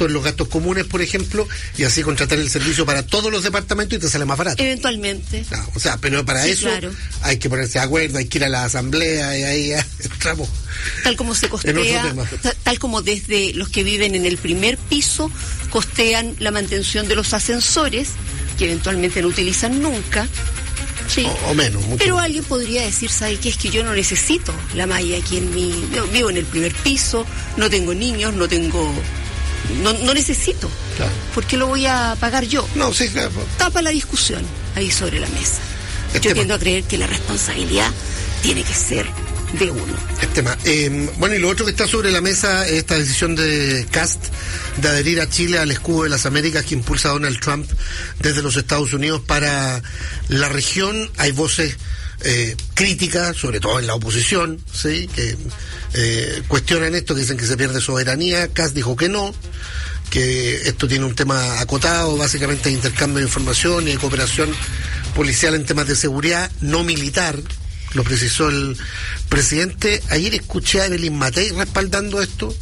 gasto en los gastos comunes, por ejemplo, y así contratar el servicio para todos los departamentos y te sale más barato. Eventualmente. No, o sea, pero para eso claro, hay que ponerse de acuerdo, hay que ir a la asamblea y ahí entramos. Tal como se costea, tal como desde los que viven en el primer piso costean la mantención de los ascensores, que eventualmente no utilizan nunca. Sí. O menos. Pero alguien podría decir, ¿sabe qué? Es que yo no necesito la malla aquí en vivo en el primer piso, no tengo niños, no necesito. Claro. ¿Por qué lo voy a pagar yo? No, sí, claro. Tapa la discusión ahí sobre la mesa. Yo tiendo a creer que la responsabilidad tiene que ser de uno. Bueno, y lo otro que está sobre la mesa es esta decisión de Kast de adherir a Chile al escudo de las Américas que impulsa Donald Trump desde los Estados Unidos para la región. Hay voces críticas, sobre todo en la oposición, ¿sí? Que cuestionan esto, que dicen que se pierde soberanía. Kast dijo que no, que esto tiene un tema acotado, básicamente de intercambio de información y de cooperación policial en temas de seguridad, no militar. Lo precisó el presidente. Ayer escuché a Evelyn Matei respaldando esto.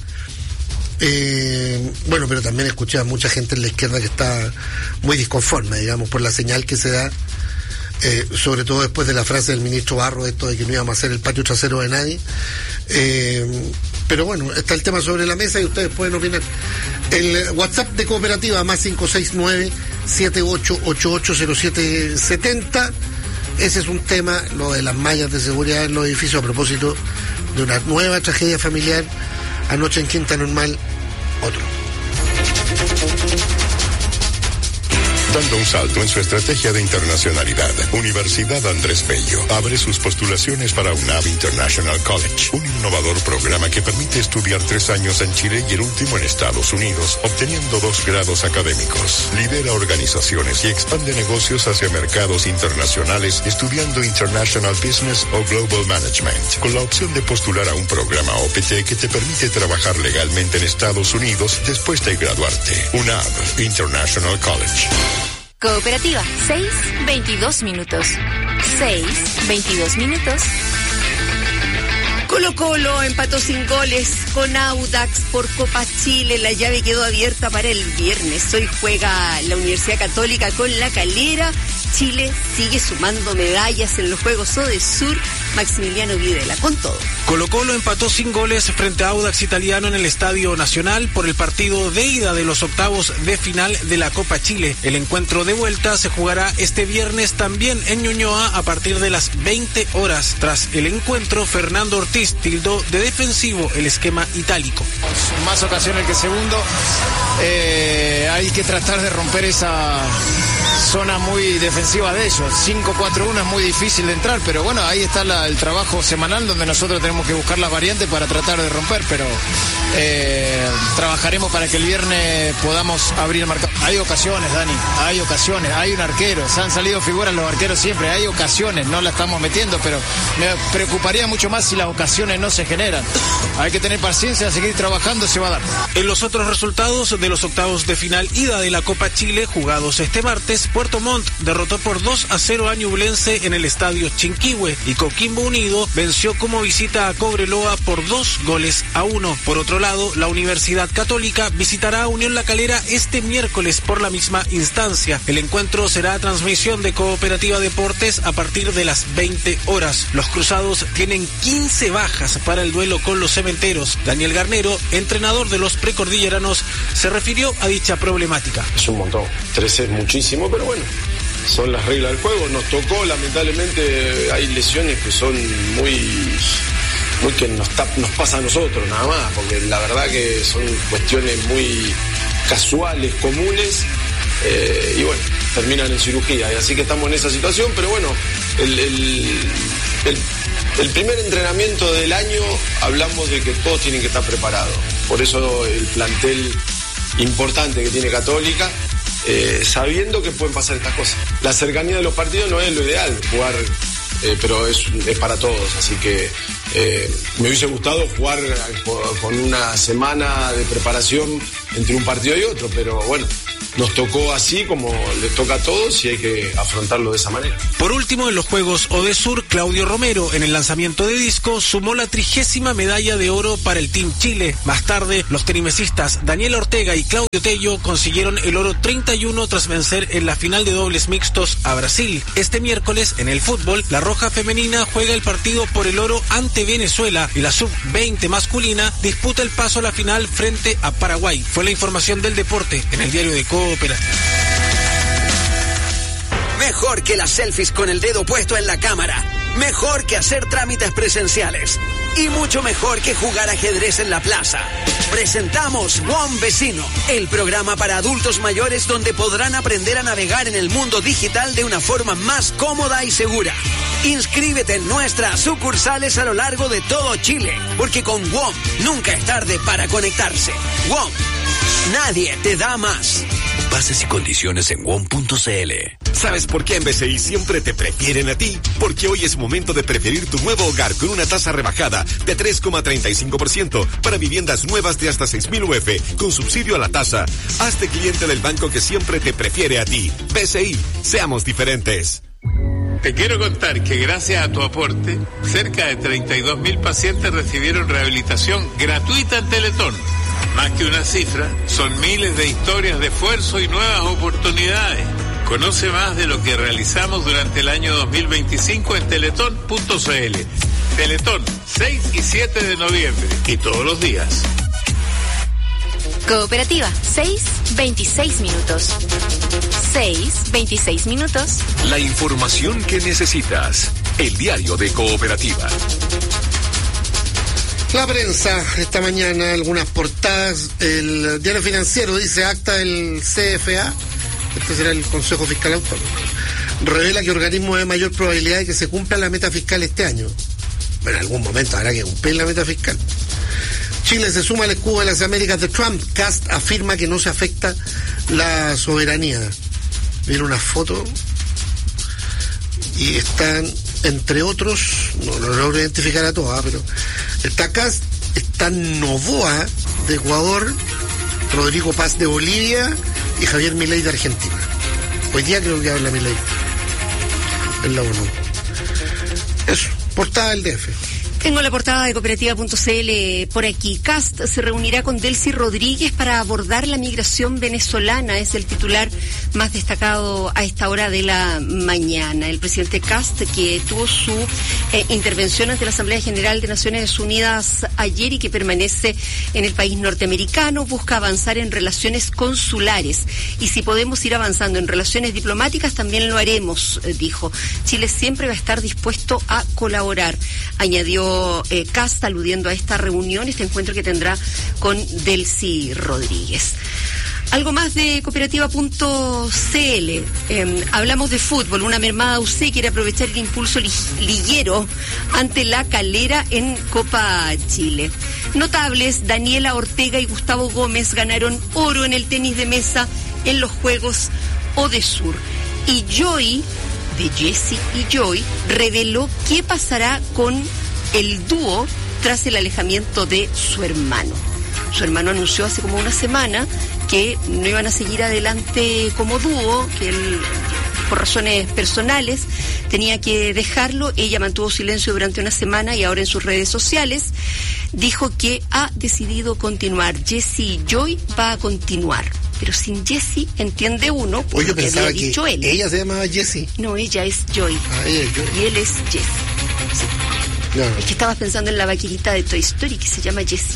Bueno, pero también escuché a mucha gente en la izquierda que está muy disconforme, digamos, por la señal que se da, sobre todo después de la frase del ministro Barro, esto de que no íbamos a hacer el patio trasero de nadie. Pero bueno, está el tema sobre la mesa y ustedes pueden opinar. El WhatsApp de Cooperativa, más 569-7888-0770. Ese es un tema, lo de las mallas de seguridad en los edificios, a propósito de una nueva tragedia familiar anoche en Quinta Normal. Otro. Dando un salto en su estrategia de internacionalidad, Universidad Andrés Bello abre sus postulaciones para UNAV International College, un innovador programa que permite estudiar 3 años en Chile y el último en Estados Unidos, obteniendo 2 grados académicos. Lidera organizaciones y expande negocios hacia mercados internacionales, estudiando International Business o Global Management, con la opción de postular a un programa OPT que te permite trabajar legalmente en Estados Unidos después de graduarte. UNAV International College. Cooperativa, 6:22 minutos. 6:22 minutos. Colo-Colo empató sin goles con Audax por Copa Chile. La llave quedó abierta para el viernes. Hoy juega la Universidad Católica con La Calera. Chile sigue sumando medallas en los Juegos Odesur. Maximiliano Videla con todo. Colo-Colo empató sin goles frente a Audax Italiano en el Estadio Nacional por el partido de ida de los octavos de final de la Copa Chile. El encuentro de vuelta se jugará este viernes también en Ñuñoa a partir de las 20 horas. Tras el encuentro, Fernando Ortiz tildó de defensivo el esquema itálico. Más ocasiones que segundo. Hay que tratar de romper esa zona muy defensiva de ellos. 5-4-1 es muy difícil de entrar, pero bueno, ahí está el trabajo semanal donde nosotros tenemos que buscar las variantes para tratar de romper, pero trabajaremos para que el viernes podamos abrir el marcador. Hay ocasiones, Dani, hay ocasiones, hay un arquero, se han salido figuras los arqueros siempre, hay ocasiones, no la estamos metiendo, pero me preocuparía mucho más si las ocasiones no se generan. Hay que tener paciencia, seguir trabajando, se va a dar. En los otros resultados de los octavos de final ida de la Copa Chile, jugados este martes, Puerto Montt derrotó por 2-0 a Ñublense en el Estadio Chinquihue y Coquimbo Unido venció como visita a Cobreloa por 2-1. Por otro lado, la Universidad Católica visitará a Unión La Calera este miércoles por la misma instancia. El encuentro será a transmisión de Cooperativa Deportes a partir de las 20 horas. Los cruzados tienen 15 bajas para el duelo con los cementeros. Daniel Garnero, entrenador de los precordilleranos, se refirió a dicha problemática. Es un montón, 13 es muchísimo, pero bueno, son las reglas del juego. Nos tocó, lamentablemente, hay lesiones que son muy que nos pasa a nosotros nada más, porque la verdad que son cuestiones muy casuales, comunes, y bueno, terminan en cirugía, y así que estamos en esa situación, pero bueno, el primer entrenamiento del año hablamos de que todos tienen que estar preparados, por eso el plantel importante que tiene Católica, sabiendo que pueden pasar estas cosas. La cercanía de los partidos no es lo ideal, jugar, pero es para todos, así que me hubiese gustado jugar con una semana de preparación entre un partido y otro, pero bueno, nos tocó así como les toca a todos y hay que afrontarlo de esa manera. Por último, en los Juegos Odesur, Claudio Romero, en el lanzamiento de disco, sumó la 30ª medalla de oro para el Team Chile. Más tarde, los tenimesistas Daniela Ortega y Claudio Tello consiguieron el oro 31 tras vencer en la final de dobles mixtos a Brasil. Este miércoles, en el fútbol, la Roja Femenina juega el partido por el oro ante Venezuela y la Sub-20 masculina disputa el paso a la final frente a Paraguay. Fue la información del deporte en el diario de Cooperativa. Mejor que las selfies con el dedo puesto en la cámara. Mejor que hacer trámites presenciales. Y mucho mejor que jugar ajedrez en la plaza. Presentamos WOM Vecino, el programa para adultos mayores donde podrán aprender a navegar en el mundo digital de una forma más cómoda y segura. Inscríbete en nuestras sucursales a lo largo de todo Chile, porque con WOM nunca es tarde para conectarse. WOM, nadie te da más. Bases y condiciones en WOM.cl. ¿Sabes por qué en BCI siempre te prefieren a ti? Porque hoy es momento de preferir tu nuevo hogar con una tasa rebajada de 3,35% para viviendas nuevas de hasta 6.000 UF con subsidio a la tasa. Hazte cliente del banco que siempre te prefiere a ti. BCI, seamos diferentes. Te quiero contar que gracias a tu aporte, cerca de 32.000 pacientes recibieron rehabilitación gratuita en Teletón. Más que una cifra, son miles de historias de esfuerzo y nuevas oportunidades. Conoce más de lo que realizamos durante el año 2025 en teletón.cl. Teletón, 6 y 7 de noviembre y todos los días. Cooperativa, 6:26 minutos. 6:26 minutos. La información que necesitas. El diario de Cooperativa. La prensa, esta mañana, algunas portadas. El diario Financiero dice: acta del CFA, este será el Consejo Fiscal Autónomo, revela que organismo de mayor probabilidad de que se cumpla la meta fiscal este año. Bueno, en algún momento habrá que cumplir la meta fiscal. Chile se suma al escudo de las Américas de Trump. Cast afirma que no se afecta la soberanía. Viene una foto y están, entre otros, no logro identificar a todas, pero está Cast, está Noboa de Ecuador, Rodrigo Paz de Bolivia y Javier Milei de Argentina. Hoy día creo que habla Milei en la ONU. Eso, portada del DF. Tengo la portada de cooperativa.cl por aquí. Cast se reunirá con Delcy Rodríguez para abordar la migración venezolana. Es el titular más destacado a esta hora de la mañana. El presidente Cast, que tuvo su intervención ante la Asamblea General de Naciones Unidas ayer y que permanece en el país norteamericano, busca avanzar en relaciones consulares. Y si podemos ir avanzando en relaciones diplomáticas, también lo haremos, dijo. Chile siempre va a estar dispuesto a colaborar, añadió Cast, aludiendo a esta reunión, este encuentro que tendrá con Delcy Rodríguez. Algo más de cooperativa.cl. Hablamos de fútbol. Una mermada UC quiere aprovechar el impulso liguero ante la Calera en Copa Chile. Notables, Daniela Ortega y Gustavo Gómez ganaron oro en el tenis de mesa en los Juegos Odesur. Y Joy, de Jessie y Joy, reveló qué pasará con el dúo tras el alejamiento de su hermano. Su hermano anunció hace como una semana que no iban a seguir adelante como dúo, que él, por razones personales, tenía que dejarlo. Ella mantuvo silencio durante una semana y ahora en sus redes sociales dijo que ha decidido continuar. Jessie Joy va a continuar, pero sin Jessie, entiende uno, por lo que había dicho él. ¿Ella se llamaba Jessie? No, ella es Joy. Ella es Joy. Y él es Jessie. Sí. No. Es que estabas pensando en la vaquerita de Toy Story que se llama Jessie.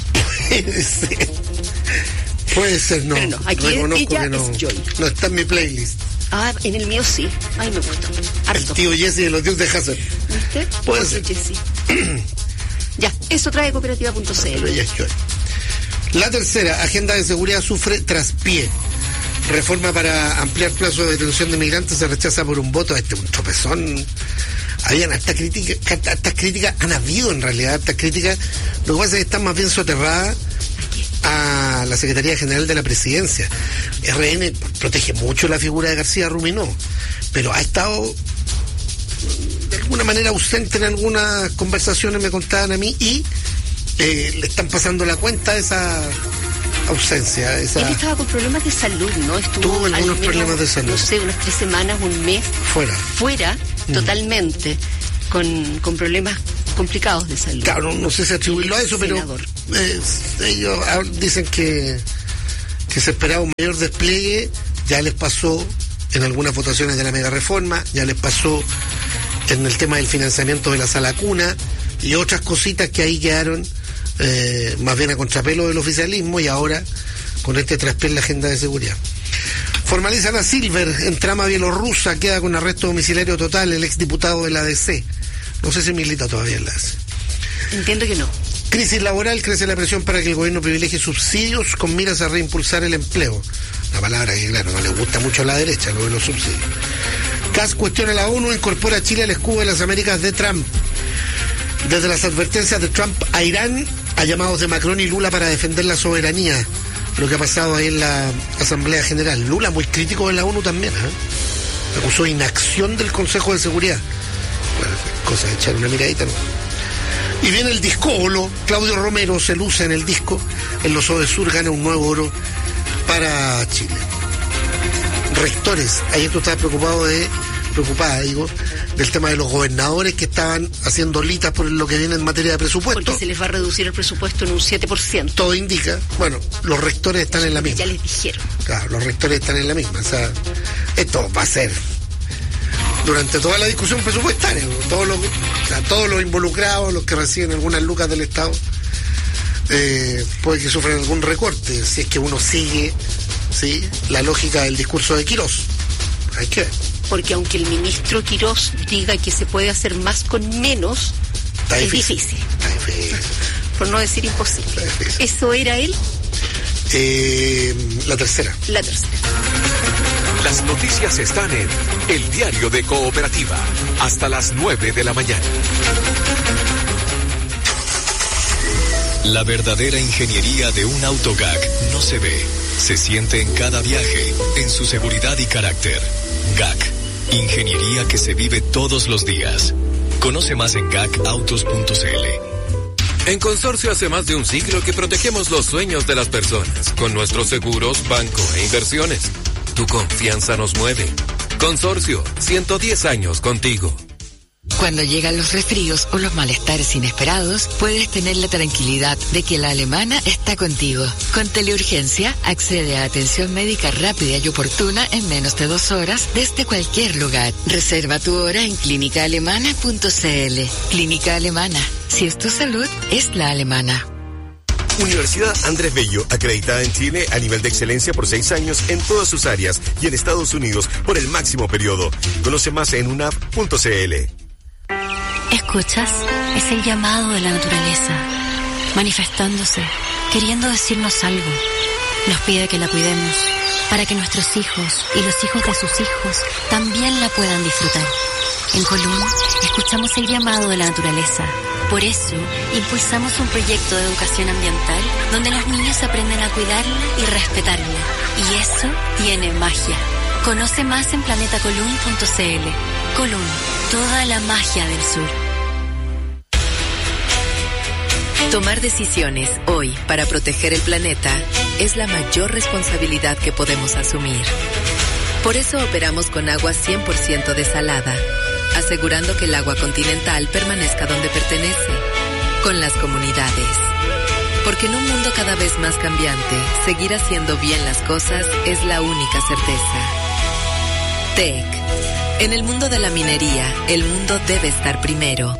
Puede ser, no. Pero no, aquí ella no, es Joy. No está en mi playlist. Ah, en el mío sí. Ay, me gustó. Harto. El tío Jesse de los Dios de Hazard. ¿Viste? Puede ser. Jessie. Ya, eso trae cooperativa.cl. Ella es Joy. La tercera, agenda de seguridad sufre traspié. Reforma para ampliar plazo de detención de migrantes se rechaza por un voto. Un tropezón. Habían hartas críticas, han habido en realidad hartas críticas. Lo que pasa es que están más bien soterradas a la Secretaría General de la Presidencia. RN protege mucho la figura de García Ruminó, pero ha estado de alguna manera ausente en algunas conversaciones, me contaban a mí, y le están pasando la cuenta a ausencia. Él estaba con problemas de salud, ¿no? Tuvo algunos problemas de salud. No sé, unas 3 semanas, un mes. Fuera, totalmente, con problemas complicados de salud. Claro, no sé si atribuirlo a eso, pero ellos dicen que se esperaba un mayor despliegue. Ya les pasó en algunas votaciones de la mega reforma, ya les pasó en el tema del financiamiento de la sala cuna y otras cositas que ahí quedaron más bien a contrapelo del oficialismo, y ahora con este traspié en la agenda de seguridad. Formalizan a Silver en trama bielorrusa, queda con arresto domiciliario total el exdiputado de la ADC. No sé si milita todavía en la ADC. Entiendo que no. Crisis laboral, crece la presión para que el gobierno privilegie subsidios con miras a reimpulsar el empleo. Una palabra que, claro, no le gusta mucho a la derecha, lo de los subsidios. Kass cuestiona a la ONU, incorpora a Chile al escudo de las Américas de Trump. Desde las advertencias de Trump a Irán, a llamados de Macron y Lula para defender la soberanía. Lo que ha pasado ahí en la Asamblea General. Lula muy crítico de la ONU también, acusó inacción del Consejo de Seguridad. Bueno, cosa de echar una miradita, ¿no? Y viene el discóbolo. Claudio Romero se luce en el disco. En los Odesur gana un nuevo oro para Chile. Rectores. Ayer tú estabas preocupada, del tema de los gobernadores que estaban haciendo litas por lo que viene en materia de presupuesto. Porque se les va a reducir el presupuesto en un 7%. Todo indica. Bueno, los rectores están en la misma. Ya les dijeron. Claro, los rectores están en la misma. O sea, esto va a ser durante toda la discusión presupuestaria, todos los involucrados, los que reciben algunas lucas del Estado, puede que sufran algún recorte, si es que uno sigue la lógica del discurso de Quirós. Hay que ver. Porque aunque el ministro Quirós diga que se puede hacer más con menos, es difícil. Por no decir imposible. ¿Eso era él? La tercera. Las noticias están en El Diario de Cooperativa, hasta las 9 de la mañana. La verdadera ingeniería de un auto GAC no se ve, se siente en cada viaje, en su seguridad y carácter. GAC, ingeniería que se vive todos los días. Conoce más en gacautos.cl. En Consorcio hace más de un siglo que protegemos los sueños de las personas con nuestros seguros, banco e inversiones. Tu confianza nos mueve. Consorcio, 110 años contigo. Cuando llegan los resfríos o los malestares inesperados, puedes tener la tranquilidad de que la Alemana está contigo. Con Teleurgencia, accede a atención médica rápida y oportuna en menos de 2 horas desde cualquier lugar. Reserva tu hora en clínicaalemana.cl. Clínica Alemana. Si es tu salud, es la alemana. Universidad Andrés Bello, acreditada en Chile a nivel de excelencia por 6 años en todas sus áreas y en Estados Unidos por el máximo periodo. Conoce más en unap.cl. ¿Escuchas? Es el llamado de la naturaleza, manifestándose, queriendo decirnos algo. Nos pide que la cuidemos, para que nuestros hijos y los hijos de sus hijos también la puedan disfrutar. En Colún, escuchamos el llamado de la naturaleza. Por eso, impulsamos un proyecto de educación ambiental donde los niños aprenden a cuidarla y respetarla. Y eso tiene magia. Conoce más en planetacolún.cl. Colún, toda la magia del sur. Tomar decisiones hoy para proteger el planeta es la mayor responsabilidad que podemos asumir. Por eso operamos con agua 100% desalada, asegurando que el agua continental permanezca donde pertenece, con las comunidades. Porque en un mundo cada vez más cambiante, seguir haciendo bien las cosas es la única certeza. TEC. En el mundo de la minería, el mundo debe estar primero.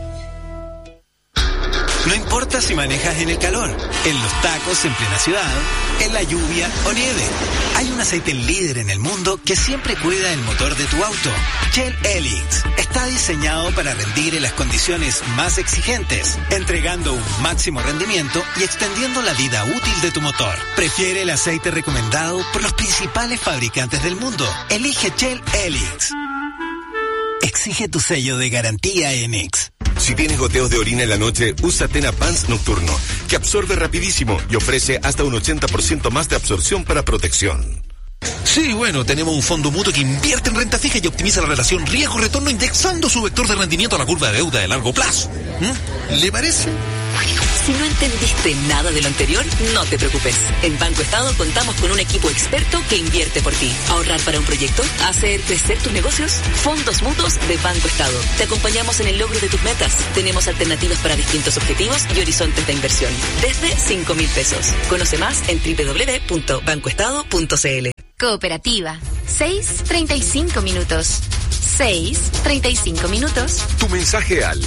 No importa si manejas en el calor, en los tacos en plena ciudad, en la lluvia o nieve. Hay un aceite líder en el mundo que siempre cuida el motor de tu auto. Shell Helix está diseñado para rendir en las condiciones más exigentes, entregando un máximo rendimiento y extendiendo la vida útil de tu motor. Prefiere el aceite recomendado por los principales fabricantes del mundo. Elige Shell Helix. Exige tu sello de garantía Enix. Si tienes goteos de orina en la noche, usa Tena Pants Nocturno, que absorbe rapidísimo y ofrece hasta un 80% más de absorción para protección. Sí, bueno, tenemos un fondo mutuo que invierte en renta fija y optimiza la relación riesgo-retorno indexando su vector de rendimiento a la curva de deuda de largo plazo. ¿Le parece? Si no entendiste nada de lo anterior, no te preocupes. En Banco Estado contamos con un equipo experto que invierte por ti. ¿Ahorrar para un proyecto? ¿Hacer crecer tus negocios? Fondos mutuos de Banco Estado. Te acompañamos en el logro de tus metas. Tenemos alternativas para distintos objetivos y horizontes de inversión. Desde 5.000 pesos. Conoce más en www.bancoestado.cl. Cooperativa. 6:35 minutos. 6:35 minutos. Tu mensaje al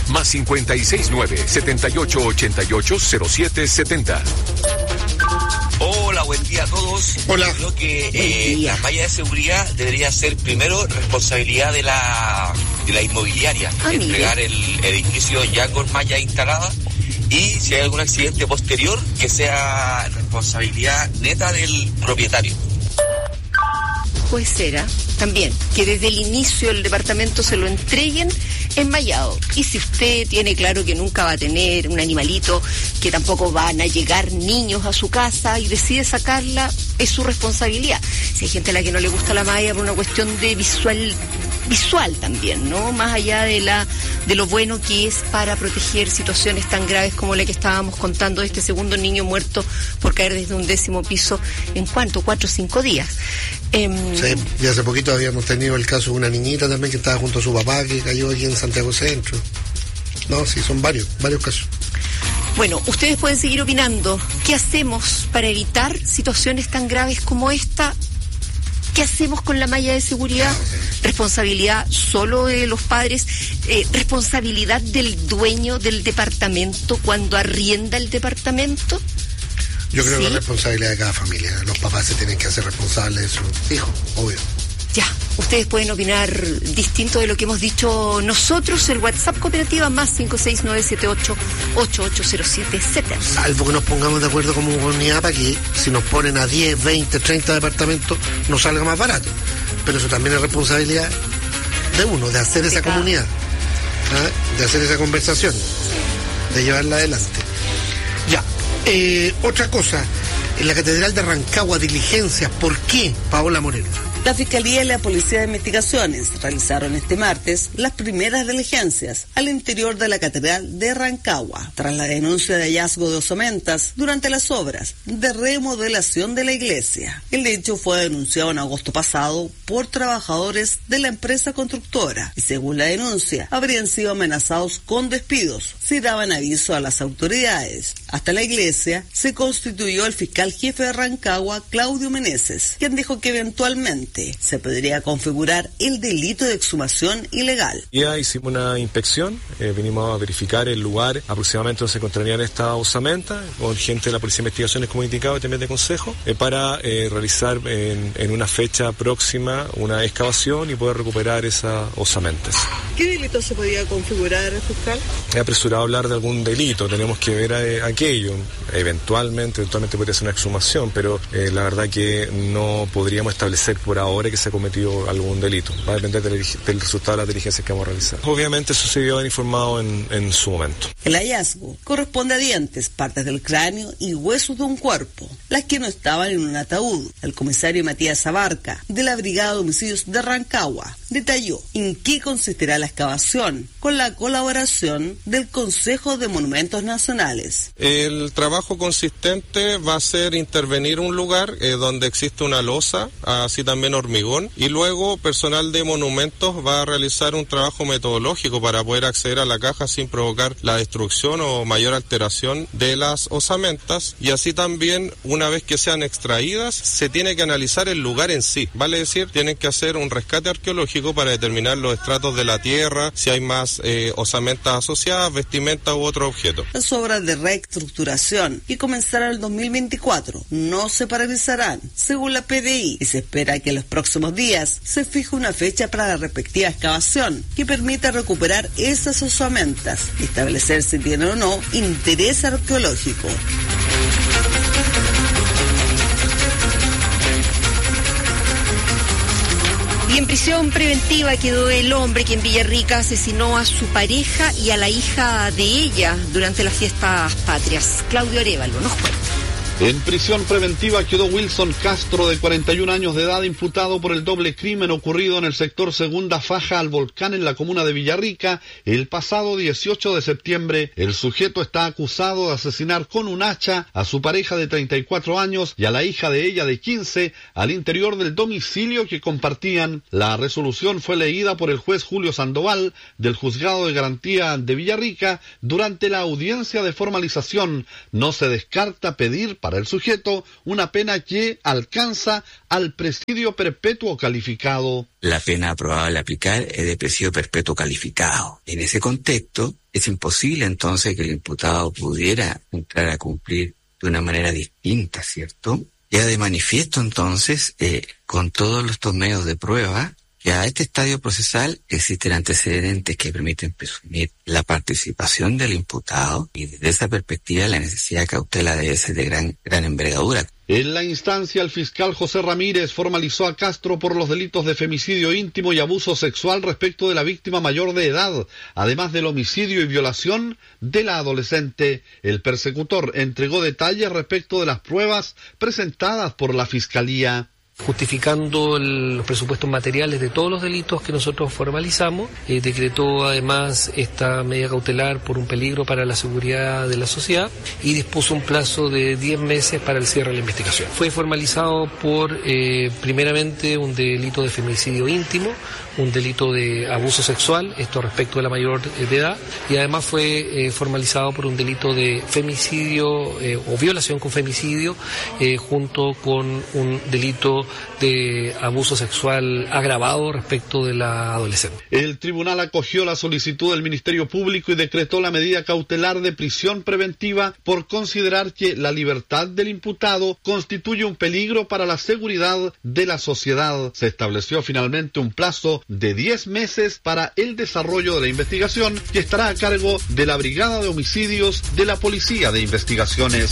+569-7888-0770. Hola, buen día a todos. Hola. Creo que la malla de seguridad debería ser primero responsabilidad de la inmobiliaria. Entregar el edificio ya con malla instalada. Y si hay algún accidente posterior, que sea responsabilidad neta del propietario. Pues será también que desde el inicio el departamento se lo entreguen enmallado. Y si usted tiene claro que nunca va a tener un animalito, que tampoco van a llegar niños a su casa y decide sacarla, es su responsabilidad. Si hay gente a la que no le gusta la malla por una cuestión de visual también, ¿no? Más allá de lo bueno que es para proteger situaciones tan graves como la que estábamos contando de este segundo niño muerto por caer desde un 10º piso en ¿cuánto? 4 o 5 días. Sí, y hace poquito habíamos tenido el caso de una niñita también que estaba junto a su papá que cayó aquí en Santiago Centro. No, sí, son varios casos. Bueno, ustedes pueden seguir opinando. ¿Qué hacemos para evitar situaciones tan graves como esta? ¿Qué hacemos con la malla de seguridad? ¿Responsabilidad solo de los padres? ¿Responsabilidad del dueño del departamento cuando arrienda el departamento? Yo creo que es responsabilidad de cada familia. Los papás se tienen que hacer responsables de sus hijos, obvio. Ya, ustedes pueden opinar distinto de lo que hemos dicho nosotros. El WhatsApp cooperativa +56978880770. Salvo que nos pongamos de acuerdo como comunidad para que si nos ponen a 10, 20, 30 departamentos nos salga más barato. Pero eso también es responsabilidad de uno, de hacer esa comunidad, de hacer esa conversación, de llevarla adelante. Ya, otra cosa, en la Catedral de Rancagua, diligencias. ¿Por qué, Paola Moreno? La Fiscalía y la Policía de Investigaciones realizaron este martes las primeras diligencias al interior de la Catedral de Rancagua, tras la denuncia de hallazgo de osamentas durante las obras de remodelación de la iglesia. El hecho fue denunciado en agosto pasado por trabajadores de la empresa constructora y, según la denuncia, habrían sido amenazados con despidos si daban aviso a las autoridades. Hasta la iglesia se constituyó el fiscal jefe de Rancagua, Claudio Meneses, quien dijo que eventualmente se podría configurar el delito de exhumación ilegal. Ya hicimos una inspección, vinimos a verificar el lugar aproximadamente donde se encontrarían estas osamentas, con gente de la Policía de Investigaciones, como indicado, y también de Consejo, para realizar en una fecha próxima una excavación y poder recuperar esas osamentas. ¿Qué delito se podía configurar, fiscal? Es apresurado hablar de algún delito, tenemos que ver aquello. Eventualmente podría ser una exhumación, pero la verdad que no podríamos establecer por ahora que se ha cometido algún delito. Va a depender del resultado de las diligencias que vamos a realizar. Obviamente eso se debió haber informado en su momento. El hallazgo corresponde a dientes, partes del cráneo y huesos de un cuerpo, las que no estaban en un ataúd. El comisario Matías Abarca, de la Brigada de Homicidios de Rancagua, detalló en qué consistirá la excavación, con la colaboración del Consejo de Monumentos Nacionales. El trabajo consistente va a ser intervenir un lugar donde existe una losa, así también hormigón, y luego personal de monumentos va a realizar un trabajo metodológico para poder acceder a la caja sin provocar la destrucción o mayor alteración de las osamentas, y así también una vez que sean extraídas se tiene que analizar el lugar en sí, vale decir, tienen que hacer un rescate arqueológico para determinar los estratos de la tierra, si hay más osamentas asociadas, vestimenta u otro objeto. Las obras de reestructuración que comenzarán el 2024 no se paralizarán, según la PDI, y se espera que en los próximos días se fije una fecha para la respectiva excavación que permita recuperar esas osamentas y establecer si tienen o no interés arqueológico. Y en prisión preventiva quedó el hombre que en Villarrica asesinó a su pareja y a la hija de ella durante las fiestas patrias. Claudio Arévalo nos cuenta. En prisión preventiva quedó Wilson Castro, de 41 años de edad, imputado por el doble crimen ocurrido en el sector Segunda Faja al Volcán en la comuna de Villarrica el pasado 18 de septiembre. El sujeto está acusado de asesinar con un hacha a su pareja de 34 años y a la hija de ella de 15 al interior del domicilio que compartían. La resolución fue leída por el juez Julio Sandoval del Juzgado de Garantía de Villarrica durante la audiencia de formalización. No se descarta pedir para el sujeto una pena que alcanza al presidio perpetuo calificado. La pena probable a aplicar es de presidio perpetuo calificado. En ese contexto, es imposible entonces que el imputado pudiera entrar a cumplir de una manera distinta, ¿cierto? Queda de manifiesto entonces, con todos estos medios de prueba, que a este estadio procesal existen antecedentes que permiten presumir la participación del imputado, y desde esa perspectiva la necesidad de cautela debe ser de gran envergadura. En la instancia, el fiscal José Ramírez formalizó a Castro por los delitos de femicidio íntimo y abuso sexual respecto de la víctima mayor de edad, además del homicidio y violación de la adolescente. El persecutor entregó detalles respecto de las pruebas presentadas por la Fiscalía. Justificando los presupuestos materiales de todos los delitos que nosotros formalizamos, decretó además esta medida cautelar por un peligro para la seguridad de la sociedad y dispuso un plazo de 10 meses para el cierre de la investigación. Fue formalizado por, primeramente, un delito de femicidio íntimo, un delito de abuso sexual, esto respecto de la mayor de edad, y además fue formalizado por un delito de femicidio o violación con femicidio, junto con un delito de abuso sexual agravado respecto de la adolescente. El tribunal acogió la solicitud del Ministerio Público y decretó la medida cautelar de prisión preventiva por considerar que la libertad del imputado constituye un peligro para la seguridad de la sociedad. Se estableció finalmente un plazo de 10 meses para el desarrollo de la investigación, que estará a cargo de la Brigada de Homicidios de la Policía de Investigaciones.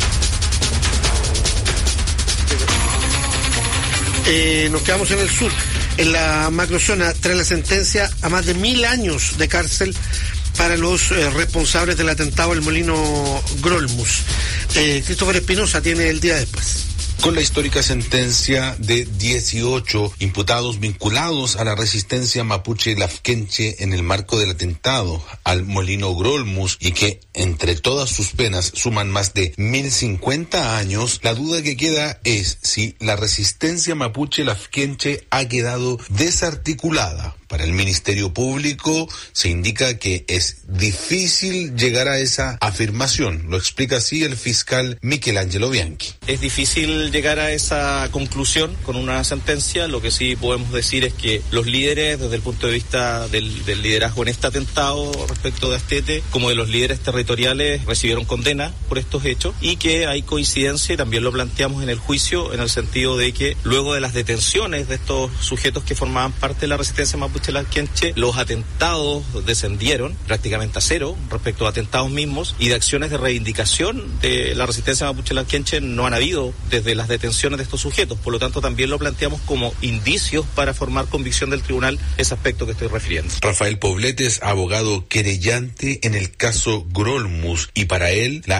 Nos quedamos en el sur, en la macrozona, tras la sentencia a más de 1000 años de cárcel para los responsables del atentado al molino Grolmus. Christopher Espinosa tiene el día después. Con la histórica sentencia de 18 imputados vinculados a la resistencia mapuche lafkenche en el marco del atentado al molino Grolmus, y que entre todas sus penas suman más de 1050 años, la duda que queda es si la resistencia mapuche lafkenche ha quedado desarticulada. Para el Ministerio Público se indica que es difícil llegar a esa afirmación. Lo explica así el fiscal Michelangelo Bianchi. Es difícil llegar a esa conclusión con una sentencia. Lo que sí podemos decir es que los líderes, desde el punto de vista del liderazgo en este atentado respecto de Astete, como de los líderes territoriales, recibieron condena por estos hechos, y que hay coincidencia, y también lo planteamos en el juicio, en el sentido de que luego de las detenciones de estos sujetos que formaban parte de la resistencia mapuche lafkenche, los atentados descendieron prácticamente a cero respecto a atentados mismos, y de acciones de reivindicación de la resistencia mapuche lafkenche no han habido desde las detenciones de estos sujetos. Por lo tanto, también lo planteamos como indicios para formar convicción del tribunal ese aspecto que estoy refiriendo. Rafael Pobletes, abogado querellante en el caso Grolmus, y para él la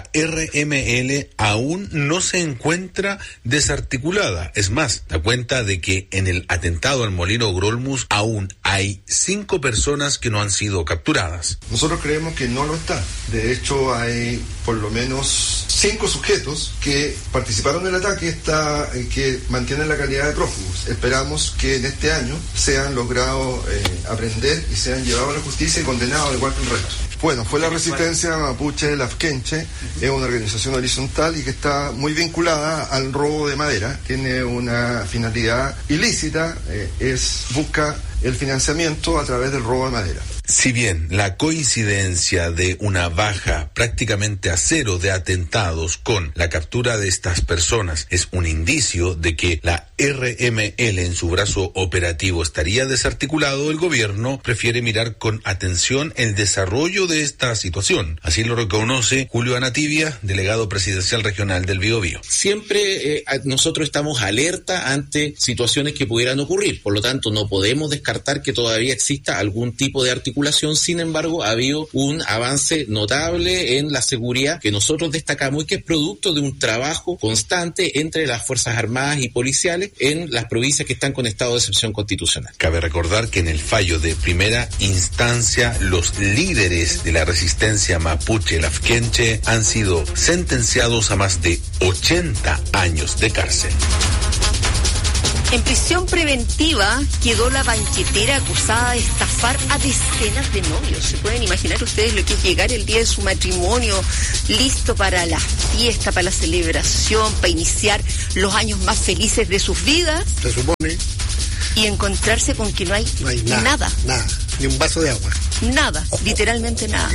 RML aún no se encuentra desarticulada. Es más, da cuenta de que en el atentado al molino Grolmus aún hay 5 personas que no han sido capturadas. Nosotros creemos que no lo está. De hecho, hay por lo menos 5 sujetos que participaron del ataque, que mantienen la calidad de prófugos. Esperamos que en este año sean logrados aprender y sean llevados a la justicia y condenados igual que el resto. Bueno, fue la resistencia mapuche lafkenche, es una organización horizontal y que está muy vinculada al robo de madera. Tiene una finalidad ilícita, busca el financiamiento a través del robo de madera. Si bien la coincidencia de una baja prácticamente a cero de atentados con la captura de estas personas es un indicio de que la RML en su brazo operativo estaría desarticulado, el gobierno prefiere mirar con atención el desarrollo de esta situación. Así lo reconoce Julio Anatibia, delegado presidencial regional del Biobío. Siempre nosotros estamos alerta ante situaciones que pudieran ocurrir, por lo tanto no podemos descartar que todavía exista algún tipo de articulación circulación. Sin embargo, ha habido un avance notable en la seguridad que nosotros destacamos y que es producto de un trabajo constante entre las Fuerzas Armadas y policiales en las provincias que están con estado de excepción constitucional. Cabe recordar que en el fallo de primera instancia, los líderes de la resistencia mapuche lafkenche han sido sentenciados a más de 80 años de cárcel. En prisión preventiva quedó la banquetera acusada de estafar a decenas de novios. ¿Se pueden imaginar ustedes lo que es llegar el día de su matrimonio, listo para la fiesta, para la celebración, para iniciar los años más felices de sus vidas? Se supone. Y encontrarse con que no hay nada. Nada, ni un vaso de agua. Nada, literalmente nada.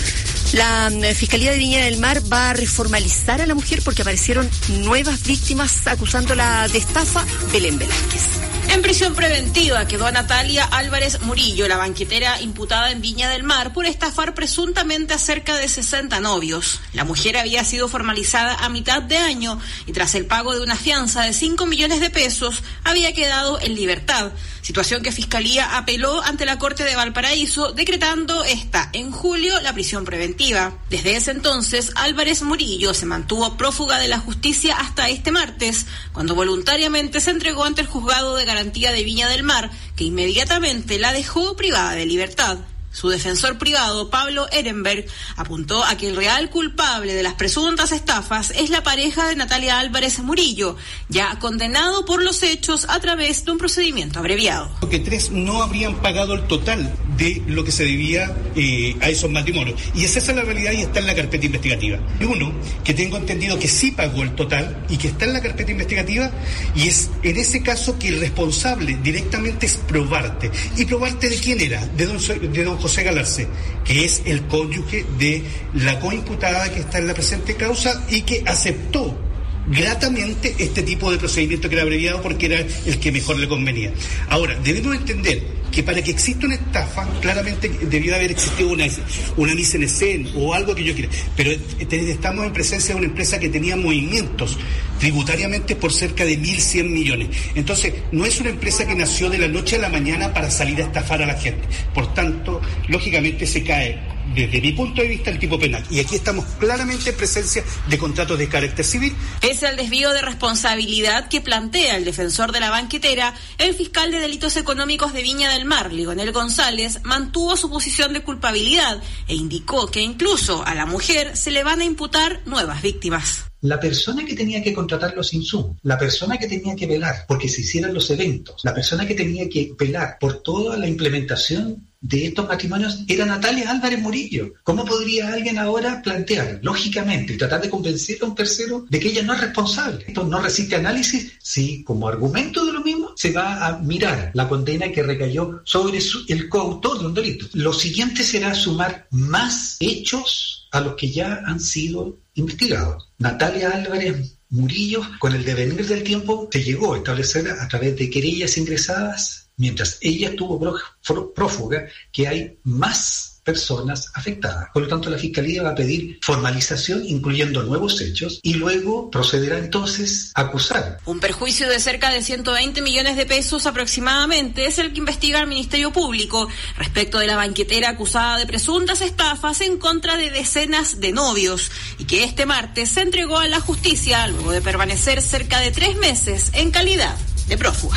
La Fiscalía de Viña del Mar va a reformalizar a la mujer porque aparecieron nuevas víctimas acusándola de estafa. Belén Velázquez. En prisión preventiva quedó Natalia Álvarez Murillo, la banquetera imputada en Viña del Mar por estafar presuntamente a cerca de 60 novios. La mujer había sido formalizada a mitad de año y tras el pago de una fianza de 5 millones de pesos había quedado en libertad, situación que Fiscalía apeló ante la Corte de Valparaíso, decretando en julio la prisión preventiva. Desde ese entonces, Álvarez Murillo se mantuvo prófuga de la justicia hasta este martes, cuando voluntariamente se entregó ante el juzgado de garantía de Viña del Mar, que inmediatamente la dejó privada de libertad. Su defensor privado, Pablo Ehrenberg, apuntó a que el real culpable de las presuntas estafas es la pareja de Natalia Álvarez Murillo, ya condenado por los hechos a través de un procedimiento abreviado. Que 3 no habrían pagado el total de lo que se debía a esos matrimonios. Y esa es la realidad y está en la carpeta investigativa. Y uno, que tengo entendido que sí pagó el total y que está en la carpeta investigativa, y es en ese caso que el responsable directamente es probarte. ¿Y probarte de quién era? De don José Galarce, que es el cónyuge de la coimputada que está en la presente causa y que aceptó gratamente este tipo de procedimiento que era abreviado porque era el que mejor le convenía. Ahora, debemos entender que para que exista una estafa, claramente debió haber existido una mise en escena o algo que yo quiera, pero estamos en presencia de una empresa que tenía movimientos tributariamente por cerca de 1.100 millones. Entonces, no es una empresa que nació de la noche a la mañana para salir a estafar a la gente. Por tanto, lógicamente se cae, desde mi punto de vista, el tipo penal. Y aquí estamos claramente en presencia de contratos de carácter civil. Pese al desvío de responsabilidad que plantea el defensor de la banquetera, el fiscal de delitos económicos de Viña del Mar, Ligonel González, mantuvo su posición de culpabilidad e indicó que incluso a la mujer se le van a imputar nuevas víctimas. La persona que tenía que contratar los insumos, la persona que tenía que velar porque se hicieran los eventos, la persona que tenía que velar por toda la implementación de estos matrimonios era Natalia Álvarez Murillo. ¿Cómo podría alguien ahora plantear, lógicamente, y tratar de convencer a un tercero de que ella no es responsable? Esto no resiste análisis si, como argumento de lo mismo, se va a mirar la condena que recayó sobre el coautor de un delito. Lo siguiente será sumar más hechos a los que ya han sido investigados. Natalia Álvarez Murillo, con el devenir del tiempo, se llegó a establecer a través de querellas ingresadas mientras ella estuvo prófuga, que hay más personas afectadas. Por lo tanto, la Fiscalía va a pedir formalización, incluyendo nuevos hechos, y luego procederá entonces a acusar. Un perjuicio de cerca de 120 millones de pesos aproximadamente es el que investiga el Ministerio Público respecto de la banquetera acusada de presuntas estafas en contra de decenas de novios y que este martes se entregó a la justicia luego de permanecer cerca de 3 meses en calidad de prófuga.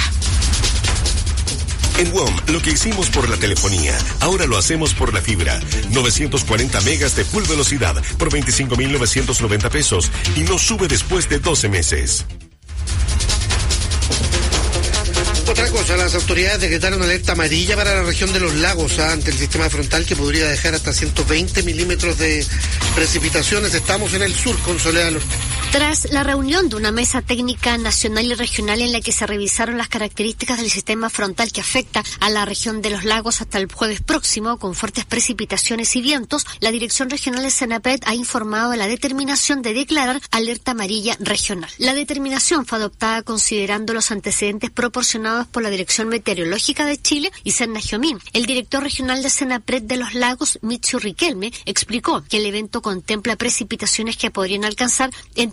En WOM, lo que hicimos por la telefonía, ahora lo hacemos por la fibra. 940 megas de full velocidad por 25.990 pesos y no sube después de 12 meses. Otra cosa, las autoridades decretaron alerta amarilla para la región de los lagos ante el sistema frontal que podría dejar hasta 120 milímetros de precipitaciones. Estamos en el sur con Soledad Lorca. Tras la reunión de una mesa técnica nacional y regional en la que se revisaron las características del sistema frontal que afecta a la región de los lagos hasta el jueves próximo, con fuertes precipitaciones y vientos, la Dirección Regional de Senapred ha informado de la determinación de declarar alerta amarilla regional. La determinación fue adoptada considerando los antecedentes proporcionados por la Dirección Meteorológica de Chile y Senajomín. El director regional de Senapred de los lagos, Michu Riquelme, explicó que el evento contempla precipitaciones que podrían alcanzar entre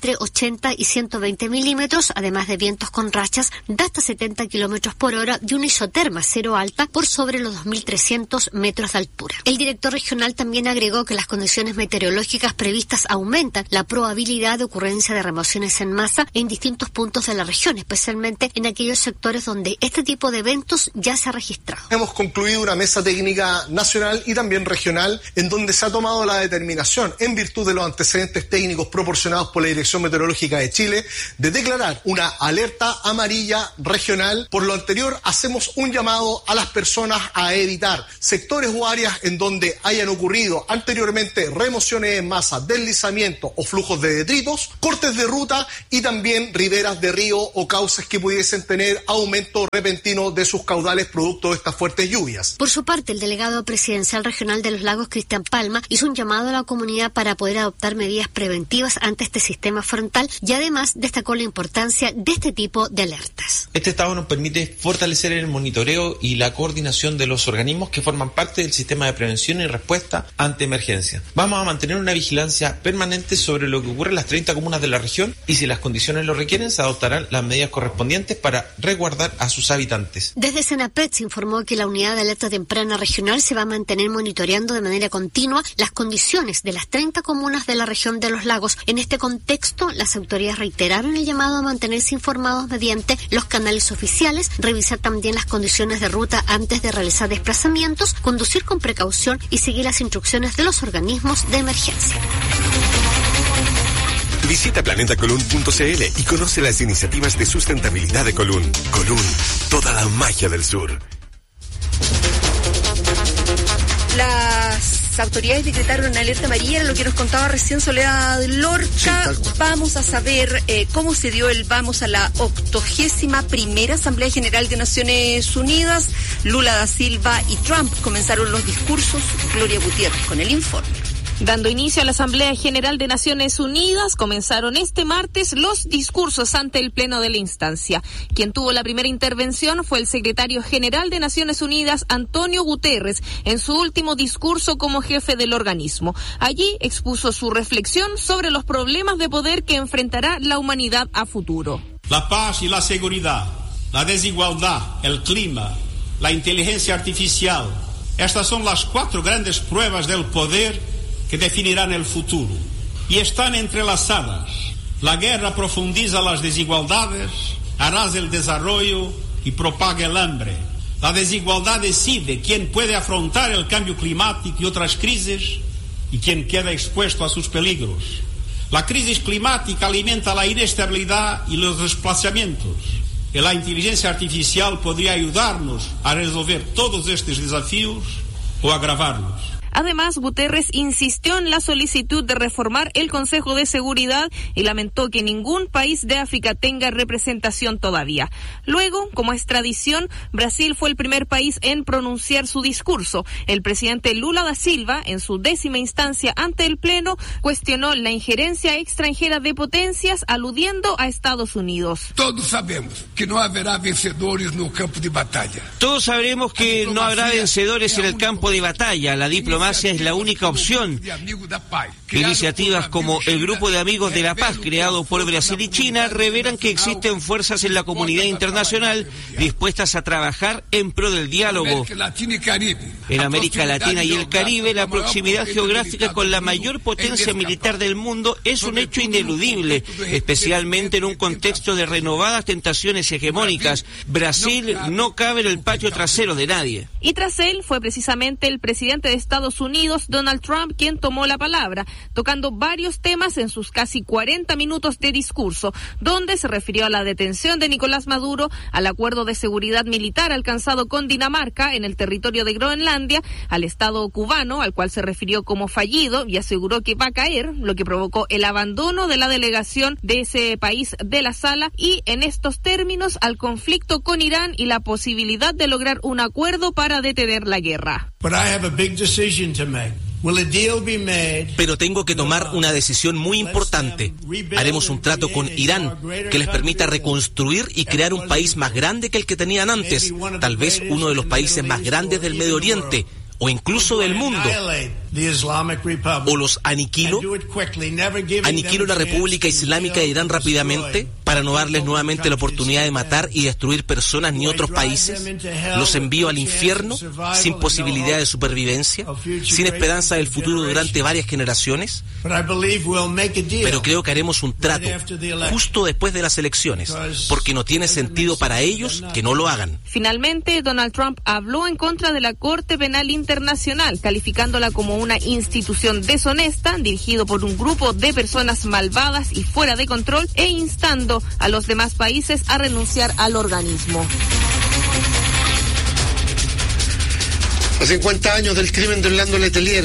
entre 80 y 120 milímetros, además de vientos con rachas de hasta 70 kilómetros por hora y una isoterma cero alta por sobre los 2.300 metros de altura. El director regional también agregó que las condiciones meteorológicas previstas aumentan la probabilidad de ocurrencia de remociones en masa en distintos puntos de la región, especialmente en aquellos sectores donde este tipo de eventos ya se ha registrado. Hemos concluido una mesa técnica nacional y también regional en donde se ha tomado la determinación, en virtud de los antecedentes técnicos proporcionados por la Dirección Meteorológica de Chile, de declarar una alerta amarilla regional. Por lo anterior, hacemos un llamado a las personas a evitar sectores o áreas en donde hayan ocurrido anteriormente remociones en masa, deslizamientos o flujos de detritos, cortes de ruta y también riberas de río o cauces que pudiesen tener aumento repentino de sus caudales producto de estas fuertes lluvias. Por su parte, el delegado presidencial regional de los Lagos, Cristian Palma, hizo un llamado a la comunidad para poder adoptar medidas preventivas ante este sistema frontal y además destacó la importancia de este tipo de alertas. Este estado nos permite fortalecer el monitoreo y la coordinación de los organismos que forman parte del sistema de prevención y respuesta ante emergencia. Vamos a mantener una vigilancia permanente sobre lo que ocurre en las 30 comunas de la región y si las condiciones lo requieren se adoptarán las medidas correspondientes para resguardar a sus habitantes. Desde Senapred se informó que la unidad de alerta temprana regional se va a mantener monitoreando de manera continua las condiciones de las 30 comunas de la región de los lagos. En este contexto, las autoridades reiteraron el llamado a mantenerse informados mediante los canales oficiales, revisar también las condiciones de ruta antes de realizar desplazamientos, conducir con precaución y seguir las instrucciones de los organismos de emergencia. Visita planetacolun.cl y conoce las iniciativas de sustentabilidad de Colún. Colún, toda la magia del sur. Las autoridades decretaron una alerta amarilla, era lo que nos contaba recién Soledad Lorca. Sí, vamos a saber cómo se dio el vamos a la 81ª Asamblea General de Naciones Unidas. Lula da Silva y Trump comenzaron los discursos. Gloria Gutiérrez con el informe. Dando inicio a la Asamblea General de Naciones Unidas, comenzaron este martes los discursos ante el Pleno de la instancia. Quien tuvo la primera intervención fue el secretario general de Naciones Unidas, Antonio Guterres, en su último discurso como jefe del organismo. Allí expuso su reflexión sobre los problemas de poder que enfrentará la humanidad a futuro. La paz y la seguridad, la desigualdad, el clima, la inteligencia artificial. Estas son las 4 grandes pruebas del poder que definirán el futuro, y están entrelazadas. La guerra profundiza las desigualdades, arrasa el desarrollo y propaga el hambre. La desigualdad decide quién puede afrontar el cambio climático y otras crisis y quién queda expuesto a sus peligros. La crisis climática alimenta la inestabilidad y los desplazamientos, y la inteligencia artificial podría ayudarnos a resolver todos estos desafíos o agravarlos. Además, Guterres insistió en la solicitud de reformar el Consejo de Seguridad y lamentó que ningún país de África tenga representación todavía. Luego, como es tradición, Brasil fue el primer país en pronunciar su discurso. El presidente Lula da Silva, en su 10ª instancia ante el Pleno, cuestionó la injerencia extranjera de potencias, aludiendo a Estados Unidos. Todos sabemos que no habrá vencedores no campo de batalla. Todos sabremos que no habrá vencedores en el campo de batalla. La diplomacia es la única opción. Iniciativas como el Grupo de Amigos de la Paz, creado por Brasil y China, revelan que existen fuerzas en la comunidad internacional dispuestas a trabajar en pro del diálogo. En América Latina y el Caribe, la proximidad geográfica con la mayor potencia militar del mundo es un hecho ineludible, especialmente en un contexto de renovadas tentaciones hegemónicas. Brasil no cabe en el patio trasero de nadie. Y tras él fue precisamente el presidente de Estados Unidos, Donald Trump, quien tomó la palabra, tocando varios temas en sus casi 40 minutos de discurso, donde se refirió a la detención de Nicolás Maduro, al acuerdo de seguridad militar alcanzado con Dinamarca en el territorio de Groenlandia, al Estado cubano, al cual se refirió como fallido y aseguró que va a caer, lo que provocó el abandono de la delegación de ese país de la sala, y en estos términos al conflicto con Irán y la posibilidad de lograr un acuerdo para detener la guerra. Pero tengo que tomar una decisión muy importante. Haremos un trato con Irán que les permita reconstruir y crear un país más grande que el que tenían antes, tal vez uno de los países más grandes del Medio Oriente, o incluso del mundo, o los aniquilo la República Islámica de Irán rápidamente para no darles nuevamente la oportunidad de matar y destruir personas ni otros países, los envío al infierno sin posibilidad de supervivencia, sin esperanza del futuro durante varias generaciones. Pero creo que haremos un trato justo después de las elecciones, porque no tiene sentido para ellos que no lo hagan. Finalmente, Donald Trump habló en contra de la Corte Penal Internacional, calificándola como una institución deshonesta, dirigido por un grupo de personas malvadas y fuera de control, e instando a los demás países a renunciar al organismo. A 50 años del crimen de Orlando Letelier,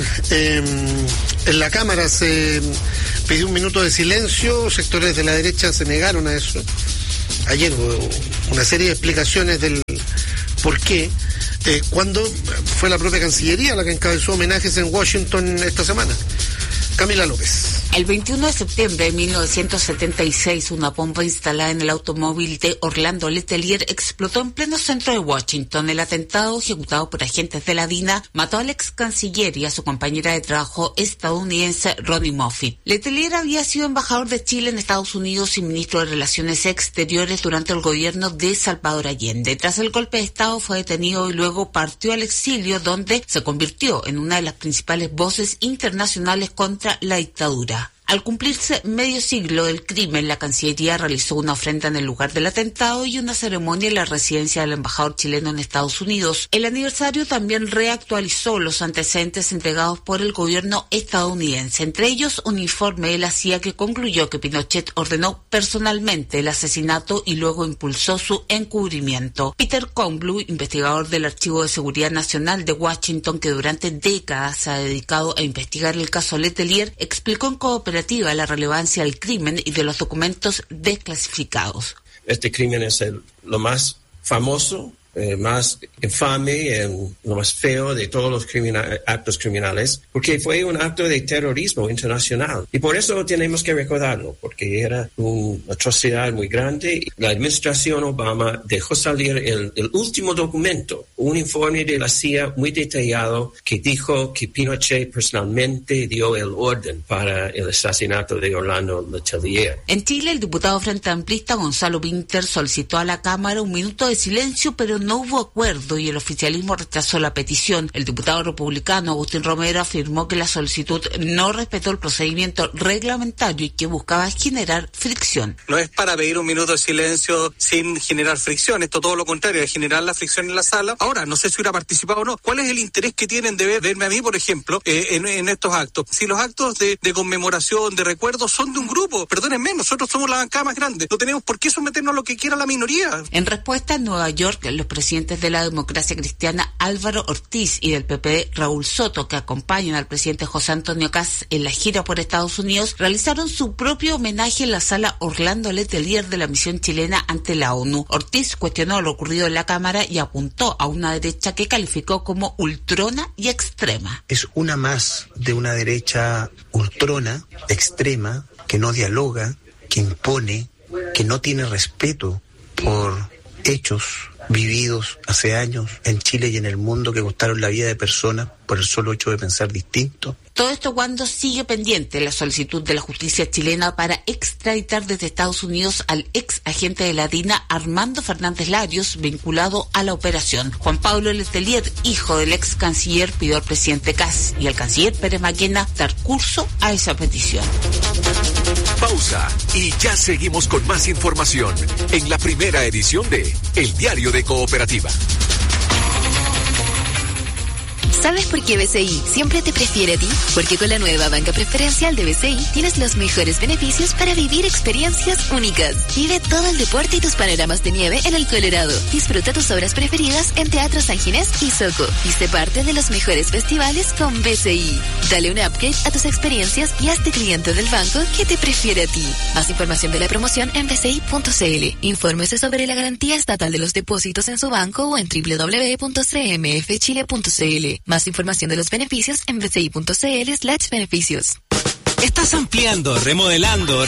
en la Cámara se pidió un minuto de silencio, sectores de la derecha se negaron a eso. Ayer hubo una serie de explicaciones del por qué, cuando fue la propia Cancillería la que encabezó homenajes en Washington esta semana. Camila López. El 21 de septiembre de 1976, una bomba instalada en el automóvil de Orlando Letelier explotó en pleno centro de Washington. El atentado, ejecutado por agentes de la DINA, mató al ex canciller y a su compañera de trabajo estadounidense Ronnie Moffitt. Letelier había sido embajador de Chile en Estados Unidos y ministro de Relaciones Exteriores durante el gobierno de Salvador Allende. Tras el golpe de Estado fue detenido y luego partió al exilio, donde se convirtió en una de las principales voces internacionales contra la dictadura. Al cumplirse medio siglo del crimen, la Cancillería realizó una ofrenda en el lugar del atentado y una ceremonia en la residencia del embajador chileno en Estados Unidos. El aniversario también reactualizó los antecedentes entregados por el gobierno estadounidense, entre ellos un informe de la CIA que concluyó que Pinochet ordenó personalmente el asesinato y luego impulsó su encubrimiento. Peter Conglou, investigador del Archivo de Seguridad Nacional de Washington, que durante décadas se ha dedicado a investigar el caso Letelier, explicó en cooperativa la relevancia del crimen y de los documentos desclasificados. Este crimen es lo más famoso, más infame, lo más feo de todos los actos criminales, porque fue un acto de terrorismo internacional. Y por eso tenemos que recordarlo, porque era una atrocidad muy grande. La administración Obama dejó salir el último documento, un informe de la CIA muy detallado que dijo que Pinochet personalmente dio el orden para el asesinato de Orlando Letelier. En Chile, el diputado Frente Amplista Gonzalo Winter solicitó a la Cámara un minuto de silencio, pero no hubo acuerdo y el oficialismo rechazó la petición. El diputado republicano Agustín Romero afirmó que la solicitud no respetó el procedimiento reglamentario y que buscaba generar fricción. No es para pedir un minuto de silencio sin generar fricción, esto todo lo contrario, es generar la fricción en la sala. Ahora, no sé si hubiera participado o no. ¿Cuál es el interés que tienen de verme a mí, por ejemplo, en estos actos? Si los actos de conmemoración, de recuerdo, son de un grupo, perdónenme, nosotros somos la bancada más grande, no tenemos por qué someternos a lo que quiera la minoría. En respuesta, en Nueva York, los presidentes de la Democracia Cristiana Álvaro Ortiz y del PP Raúl Soto, que acompañan al presidente José Antonio Kast en la gira por Estados Unidos, realizaron su propio homenaje en la sala Orlando Letelier de la misión chilena ante la ONU. Ortiz cuestionó lo ocurrido en la Cámara y apuntó a una derecha que calificó como ultrona y extrema. Es una más de una derecha ultrona, extrema, que no dialoga, que impone, que no tiene respeto por hechos vividos hace años en Chile y en el mundo que costaron la vida de personas por el solo hecho de pensar distinto. Todo esto cuando sigue pendiente la solicitud de la justicia chilena para extraditar desde Estados Unidos al ex agente de la DINA Armando Fernández Larios, vinculado a la operación. Juan Pablo Letelier, hijo del ex canciller, pidió al presidente Kast y al canciller Pérez Maquena dar curso a esa petición. Pausa y ya seguimos con más información en la primera edición de El Diario de Cooperativa. ¿Sabes por qué BCI siempre te prefiere a ti? Porque con la nueva banca preferencial de BCI tienes los mejores beneficios para vivir experiencias únicas. Vive todo el deporte y tus panoramas de nieve en el Colorado. Disfruta tus obras preferidas en Teatro San Ginés y Soco. Y sé parte de los mejores festivales con BCI. Dale un upgrade a tus experiencias y hazte cliente del banco que te prefiere a ti. Más información de la promoción en bci.cl. Infórmese sobre la garantía estatal de los depósitos en su banco o en www.cmfchile.cl. Más información de los beneficios en bci.cl/beneficios. ¿Estás ampliando, remodelando,